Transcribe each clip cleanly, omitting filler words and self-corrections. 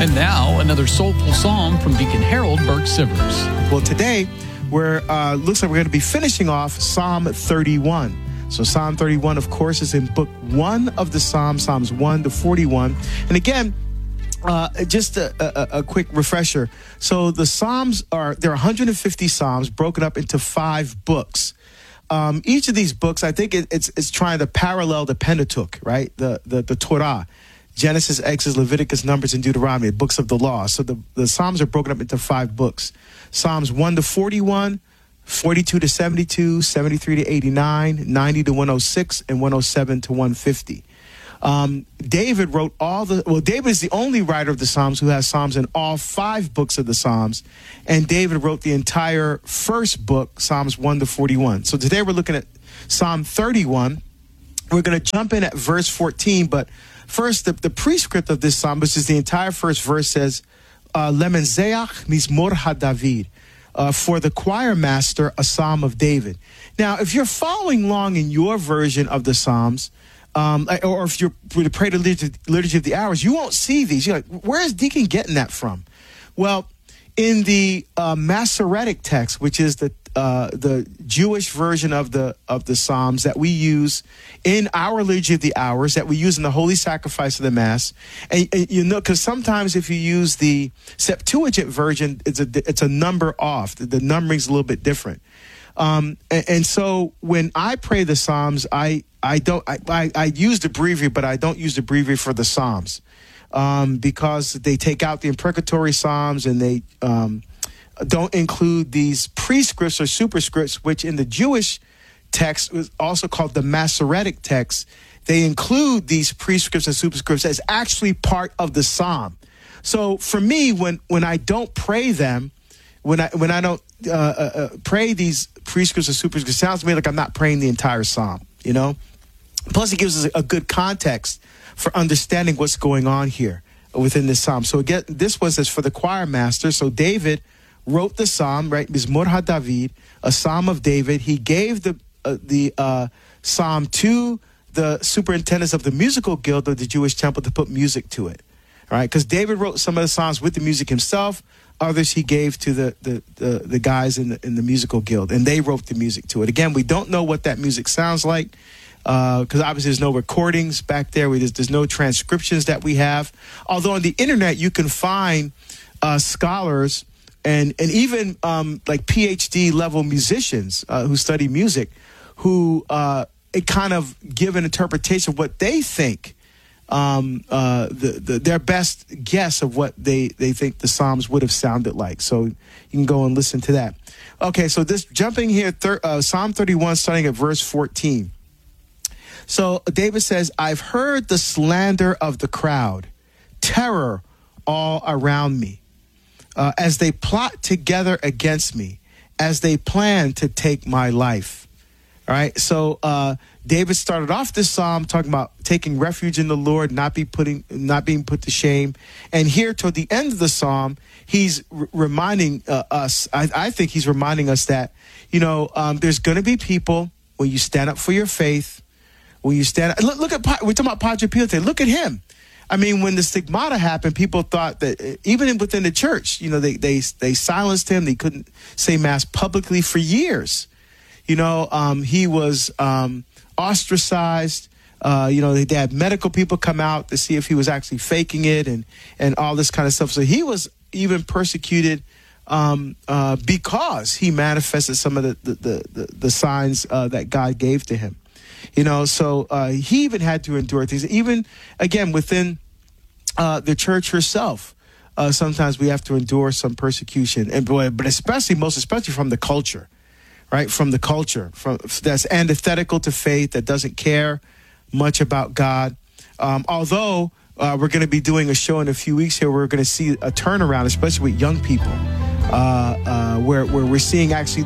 And now, another soulful psalm from Deacon Harold Burke-Sivers. Well, today, looks like we're going to be finishing off Psalm 31. So Psalm 31, of course, is in book 1 of the Psalms, Psalms 1 to 41. And again, just a quick refresher. So the Psalms there are 150 Psalms broken up into 5 books. Each of these books, I think it's trying to parallel the Pentateuch, right? The Torah. Genesis, Exodus, Leviticus, Numbers, and Deuteronomy, books of the law. So the Psalms are broken up into 5 books. Psalms 1 to 41, 42 to 72, 73 to 89, 90 to 106, and 107 to 150. David wrote David is the only writer of the Psalms who has Psalms in all 5 books of the Psalms. And David wrote the entire first book, Psalms 1 to 41. So today we're looking at Psalm 31. We're going to jump in at verse 14, but first, the prescript of this psalm, which is the entire first verse, says, Lemenzeach Mizmor HaDavid, for the choir master, a psalm of David. Now, if you're following along in your version of the Psalms, or if you're to pray the Liturgy of the Hours, you won't see these. You're like, where is Deacon getting that from? Well, in the Masoretic text, which is the Jewish version of the Psalms that we use in our Liturgy of the Hours, that we use in the Holy Sacrifice of the Mass, and you know, because sometimes if you use the Septuagint version, it's a number off. The numbering's a little bit different, and so when I pray the Psalms, I use the breviary, but I don't use the breviary for the Psalms because they take out the imprecatory Psalms and they don't include these prescripts or superscripts, which in the Jewish text was also called the Masoretic text. They include these prescripts and superscripts as actually part of the psalm. So for me, when I don't pray them, when I don't pray these prescripts and superscripts, it sounds to me like I'm not praying the entire psalm, you know? Plus, it gives us a good context for understanding what's going on here within this psalm. So again, this was as for the choir master. So David wrote the psalm, right? Mizmor HaDavid, a psalm of David. He gave the psalm to the superintendents of the musical guild of the Jewish temple to put music to it, all right? Because David wrote some of the psalms with the music himself. Others he gave to the guys in the musical guild, and they wrote the music to it. Again, we don't know what that music sounds like because obviously there's no recordings back there. There's no transcriptions that we have. Although on the internet you can find scholars and even like PhD level musicians who study music, who kind of give an interpretation of what they think, their best guess of what they think the Psalms would have sounded like. So you can go and listen to that. Okay, so this jumping here, Psalm 31, starting at verse 14. So David says, I've heard the slander of the crowd, terror all around me. As they plot together against me, as they plan to take my life. All right. So David started off this psalm talking about taking refuge in the Lord, not being put to shame. And here toward the end of the psalm, he's reminding us, I think he's reminding us that, you know, there's going to be people when you stand up for your faith, when you stand up, look at, we're talking about Padre Pio today. Look at him. I mean, when the stigmata happened, people thought that even within the church, you know, they silenced him. They couldn't say Mass publicly for years. You know, he was ostracized. You know, they had medical people come out to see if he was actually faking it and all this kind of stuff. So he was even persecuted because he manifested some of the signs that God gave to him. You know, so he even had to endure things. Even, again, within the church herself, sometimes we have to endure some persecution. But most especially from the culture, right? From the culture that's antithetical to faith, that doesn't care much about God. Although we're going to be doing a show in a few weeks here, we're going to see a turnaround, especially with young people, where we're seeing actually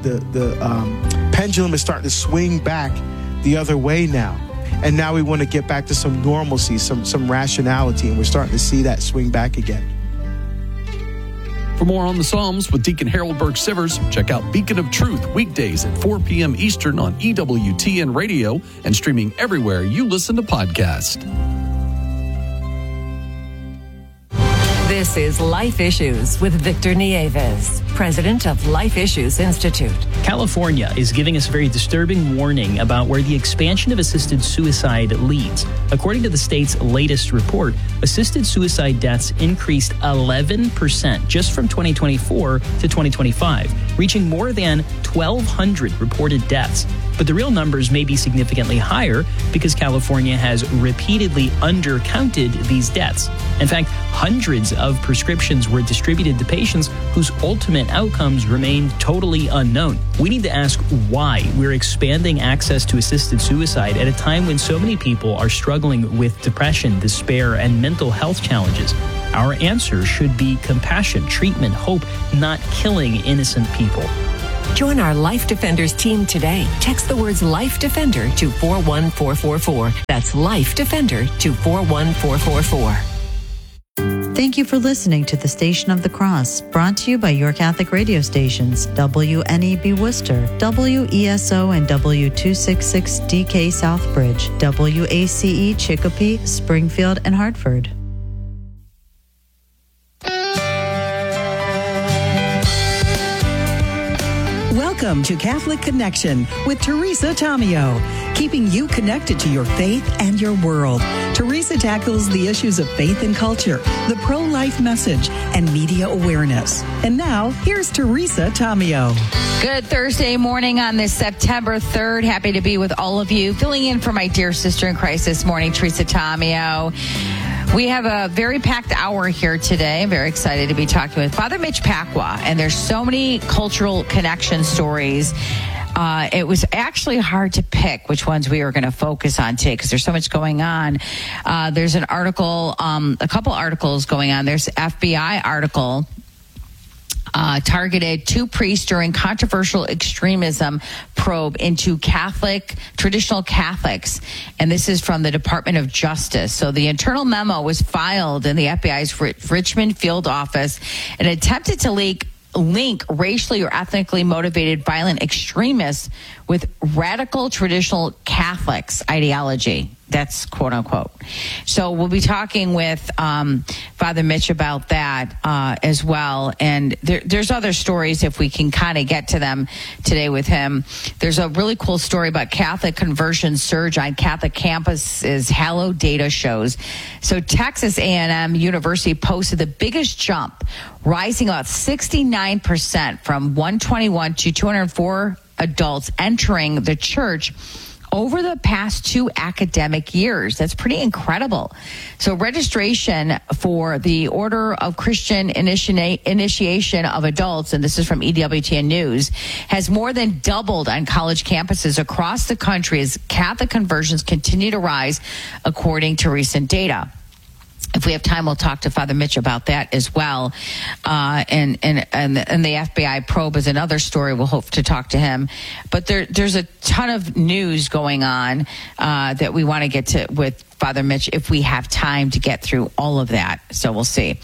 the pendulum is starting to swing back the other way now. And now we want to get back to some normalcy, some rationality, and we're starting to see that swing back again. For more on the Psalms with Deacon Harold Burke-Sivers, check out Beacon of Truth weekdays at 4 p.m. Eastern on EWTN Radio and streaming everywhere you listen to podcasts. This is Life Issues with Victor Nieves, president of Life Issues Institute. California is giving us a very disturbing warning about where the expansion of assisted suicide leads. According to the state's latest report, assisted suicide deaths increased 11% just from 2024 to 2025, reaching more than 1,200 reported deaths. But the real numbers may be significantly higher because California has repeatedly undercounted these deaths. In fact, hundreds of prescriptions were distributed to patients whose ultimate outcomes remain totally unknown. We need to ask why we're expanding access to assisted suicide at a time when so many people are struggling with depression, despair, and mental health challenges. Our answer should be compassion, treatment, hope, not killing innocent people. Join our Life Defenders team today. Text the words Life Defender to 41444. That's Life Defender to 41444. Thank you for listening to the Station of the Cross, brought to you by your Catholic radio stations, WNEB Worcester, WESO and W266DK Southbridge, WACE Chicopee, Springfield, and Hartford. Welcome to Catholic Connection with Teresa Tomeo, keeping you connected to your faith and your world. Teresa tackles the issues of faith and culture, the pro-life message, and media awareness. And now, here's Teresa Tomeo. Good Thursday morning on this September 3rd. Happy to be with all of you. Filling in for my dear sister in Christ this morning, Teresa Tomeo. We have a very packed hour here today. I'm very excited to be talking with Father Mitch Pacwa, and there's so many cultural connection stories. It was actually hard to pick which ones we were going to focus on today because there's so much going on. There's an article, a couple articles going on. There's an FBI article targeted two priests during controversial extremism probe into traditional Catholics. And this is from the Department of Justice. So the internal memo was filed in the FBI's Richmond field office and attempted to link racially or ethnically motivated violent extremists with radical traditional Catholics ideology. That's quote unquote. So we'll be talking with Father Mitch about that as well. And there's other stories if we can kind of get to them today with him. There's a really cool story about Catholic conversion surge on Catholic campuses, hallowed data shows. So Texas A&M University posted the biggest jump, rising about 69% from 121 to 204 adults entering the church over the past 2 academic years. That's pretty incredible. So registration for the Order of Christian Initiation of Adults, and this is from EWTN News, has more than doubled on college campuses across the country as Catholic conversions continue to rise, according to recent data. If we have time, we'll talk to Father Mitch about that as well. And the FBI probe is another story. We'll hope to talk to him. But there's a ton of news going on that we want to get to with Father Mitch if we have time to get through all of that. So we'll see.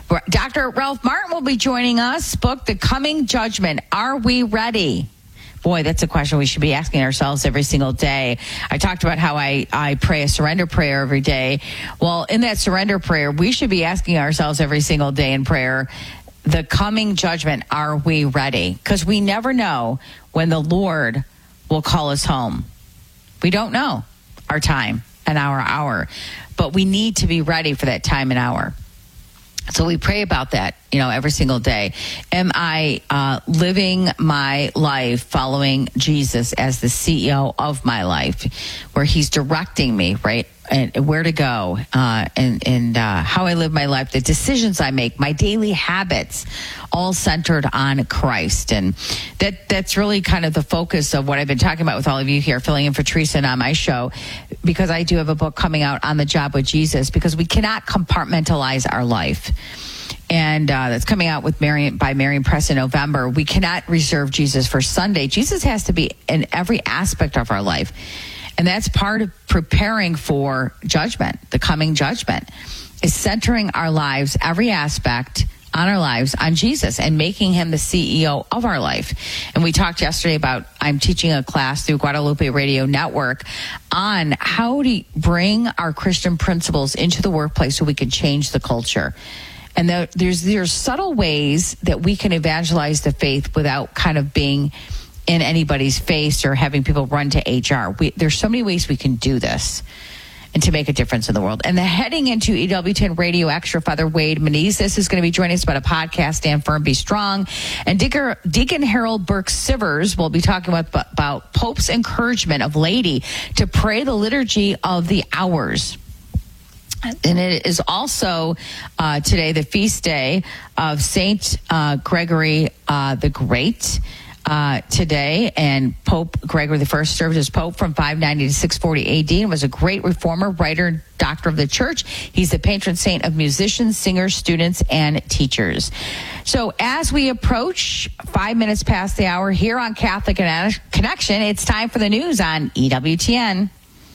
Dr. Ralph Martin will be joining us. Book The Coming Judgment. Are we ready? Boy, that's a question we should be asking ourselves every single day. I talked about how I pray a surrender prayer every day. Well, in that surrender prayer, we should be asking ourselves every single day in prayer, the coming judgment, are we ready? Because we never know when the Lord will call us home. We don't know our time and our hour, but we need to be ready for that time and hour. So we pray about that, every single day. Am I living my life following Jesus as the CEO of my life, where he's directing me, right? And where to go, and how I live my life, the decisions I make, my daily habits, all centered on Christ. And that's really kind of the focus of what I've been talking about with all of you here, filling in for Teresa and on my show, because I do have a book coming out on the job with Jesus, because we cannot compartmentalize our life. And that's coming out with Marian Press in November. We cannot reserve Jesus for Sunday. Jesus has to be in every aspect of our life. And that's part of preparing for judgment, the coming judgment, is centering our lives, every aspect on our lives, on Jesus, and making him the CEO of our life. And we talked yesterday about, I'm teaching a class through Guadalupe Radio Network on how to bring our Christian principles into the workplace so we can change the culture. And there's subtle ways that we can evangelize the faith without kind of being in anybody's face or having people run to HR. There's so many ways we can do this and to make a difference in the world. And heading into EWTN Radio Extra, Father Wade Menezes is going to be joining us about a podcast, Stand Firm, Be Strong. And Deacon Harold Burke Sivers will be talking about Pope's encouragement of laity to pray the Liturgy of the Hours. And it is also today the feast day of Saint Gregory the Great. Today, and Pope Gregory I served as Pope from 590 to 640 AD and was a great reformer, writer, and doctor of the church. He's the patron saint of musicians, singers, students, and teachers. So as we approach 5 minutes past the hour here on Catholic Connection, it's time for the news on EWTN.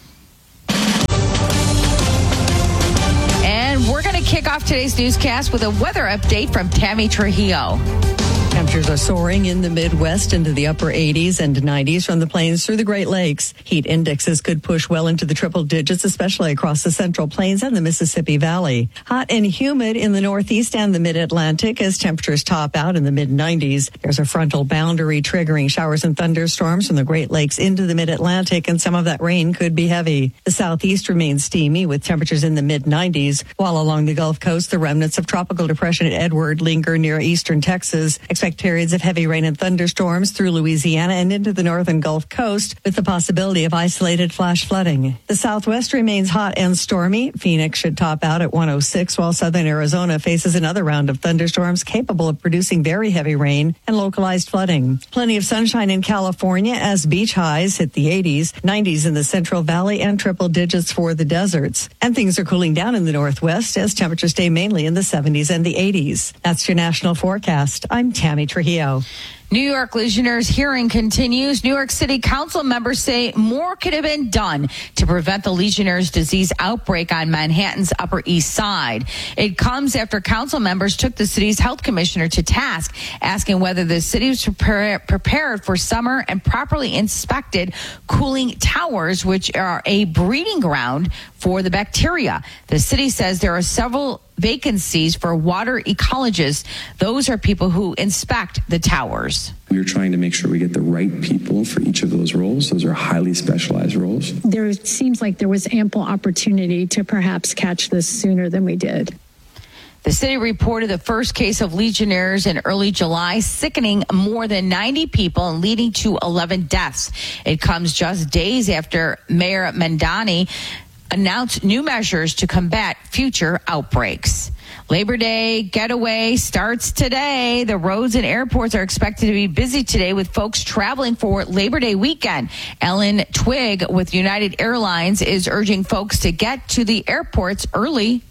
And we're going to kick off today's newscast with a weather update from Tammy Trujillo. Temperatures are soaring in the Midwest into the upper 80s and 90s from the plains through the Great Lakes. Heat indexes could push well into the triple digits, especially across the Central Plains and the Mississippi Valley. Hot and humid in the Northeast and the Mid-Atlantic as temperatures top out in the mid-90s. There's a frontal boundary triggering showers and thunderstorms from the Great Lakes into the Mid-Atlantic, and some of that rain could be heavy. The Southeast remains steamy with temperatures in the mid-90s, while along the Gulf Coast, the remnants of Tropical Depression Edward linger near eastern Texas. Expect periods of heavy rain and thunderstorms through Louisiana and into the northern Gulf Coast with the possibility of isolated flash flooding. The Southwest remains hot and stormy. Phoenix should top out at 106, while southern Arizona faces another round of thunderstorms capable of producing very heavy rain and localized flooding. Plenty of sunshine in California as beach highs hit the 80s, 90s in the Central Valley, and triple digits for the deserts. And things are cooling down in the Northwest as temperatures stay mainly in the 70s and the 80s. That's your national forecast. I'm Tammy Trujillo. New York Legionnaires' hearing continues. New York City Council members say more could have been done to prevent the Legionnaires' disease outbreak on Manhattan's Upper East Side. It comes after council members took the city's health commissioner to task, asking whether the city was prepared for summer and properly inspected cooling towers, which are a breeding ground for the bacteria. The city says there are several vacancies for water ecologists. Those are people who inspect the towers. We're trying to make sure we get the right people for each of those roles. Those are highly specialized roles. There seems like there was ample opportunity to perhaps catch this sooner than we did. The city reported the first case of Legionnaires in early July, sickening more than 90 people and leading to 11 deaths. It comes just days after Mayor Mandani announced new measures to combat future outbreaks. Labor Day getaway starts today. The roads and airports are expected to be busy today with folks traveling for Labor Day weekend. Ellen Twigg with United Airlines is urging folks to get to the airports early.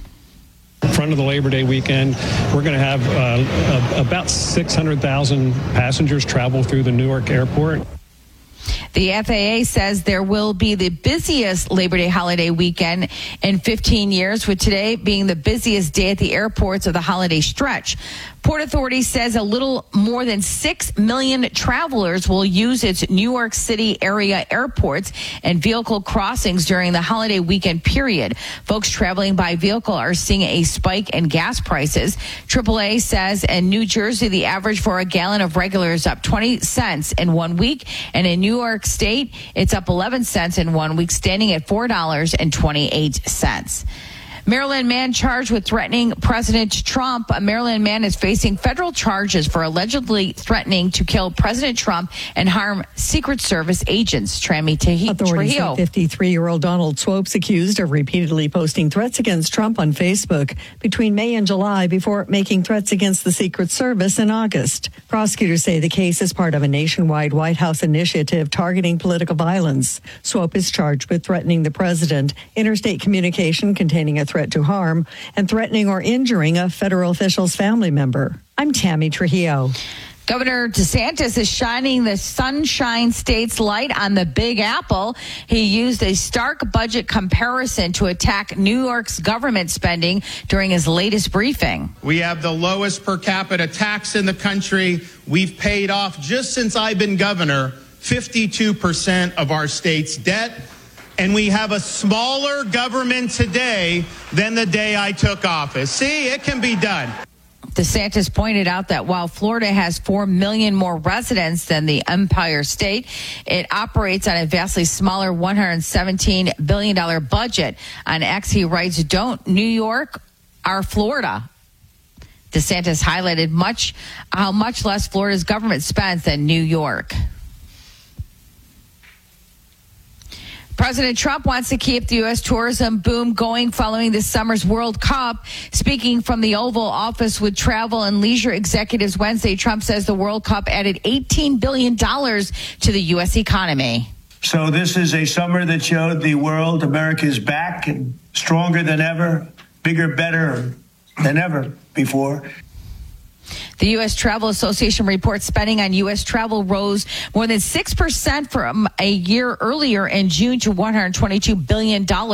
In front of the Labor Day weekend, we're going to have about 600,000 passengers travel through the Newark airport. The FAA says there will be the busiest Labor Day holiday weekend in 15 years, with today being the busiest day at the airports of the holiday stretch. Port Authority says a little more than 6 million travelers will use its New York City area airports and vehicle crossings during the holiday weekend period. Folks traveling by vehicle are seeing a spike in gas prices. AAA says in New Jersey, the average for a gallon of regular is up 20 cents in 1 week. And in New York State, it's up 11 cents in 1 week, standing at $4.28. Maryland man charged with threatening President Trump. A Maryland man is facing federal charges for allegedly threatening to kill President Trump and harm Secret Service agents. Authorities say 53-year-old Donald Swopes accused of repeatedly posting threats against Trump on Facebook between May and July before making threats against the Secret Service in August. Prosecutors say the case is part of a nationwide White House initiative targeting political violence. Swope is charged with threatening the president, interstate communication containing a threat to harm, and threatening or injuring a federal official's family member. I'm Tammy Trujillo. Governor DeSantis is shining the Sunshine State's light on the Big Apple. He used a stark budget comparison to attack New York's government spending during his latest briefing. We have the lowest per capita tax in the country. We've paid off, just since I've been governor, 52% of our state's debt. and we have a smaller government today than the day I took office. See, it can be done. DeSantis pointed out that while Florida has 4 million more residents than the Empire State, it operates on a vastly smaller $117 billion budget. On X, he writes, "Don't New York or Florida." DeSantis highlighted how much less Florida's government spends than New York. President Trump wants to keep the U.S. tourism boom going following this summer's World Cup. Speaking from the Oval Office with travel and leisure executives Wednesday, Trump says the World Cup added $18 billion to the U.S. economy. So this is a summer that showed the world America is back and stronger than ever, bigger, better than ever before. The U.S. Travel Association reports spending on U.S. travel rose more than 6% from a year earlier in June to $122 billion.